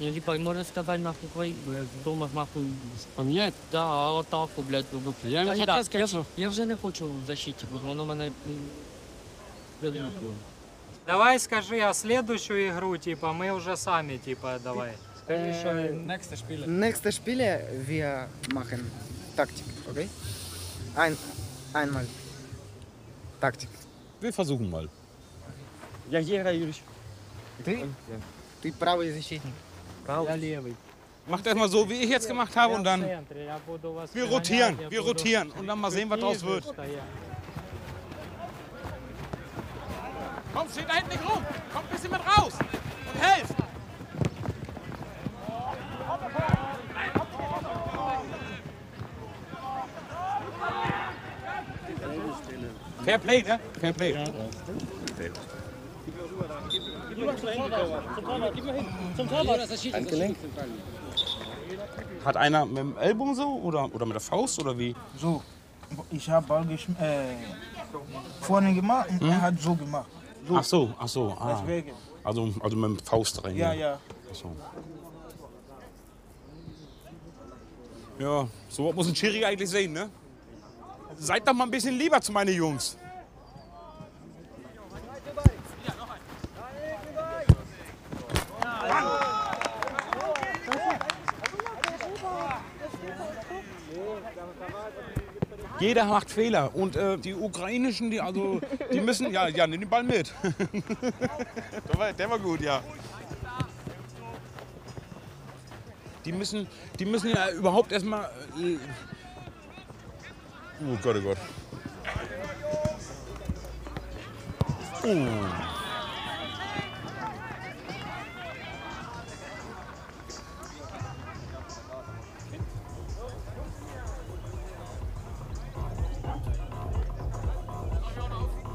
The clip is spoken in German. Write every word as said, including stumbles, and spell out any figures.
Я типа можно сказать нахуй твои дома нахуй. А нет? Да, вот так, блядь, ну. Я не хотел сказать. Я вже не хочу в защиті, бо воно мене. Давай скажи, а следующую игру, типа, мы уже сами, типа, давай. Скажи, что... Nächste Spiele. Nächste Spiele wir machen Taktik, okay? Ein, einmal Taktik. Wir versuchen mal. Я где играю? Ты? Ты правый защитник. Я левый. Macht erstmal so, wie ich jetzt gemacht habe und Я в dann. центре, я буду вас Wir гонять, rotieren, я wir буду rotieren und dann mal sehen, was draus ниже wird. стоять. Komm, steht da hinten nicht rum. Kommt ein bisschen mit raus und helft. Fair Play, ne? Fair Play. Hat einer mit dem Ellbogen so oder, oder mit der Faust oder wie? So, ich habe Ball geschm äh, vorne gemacht und er hat so gemacht. So. Ach so, ach so. Ah. Deswegen. Also, also mit dem Faust rein. Ja, ja. Ach so. Ja, so was muss ein Schiri eigentlich sehen, ne? Seid doch mal ein bisschen lieber zu meinen Jungs. Jeder macht Fehler und äh, die ukrainischen, die also, die müssen, ja, ja, nimm den Ball mit. der, war, der war gut, ja. Die müssen, die müssen ja überhaupt erstmal. Äh, oh Gott, oh Gott. Oh.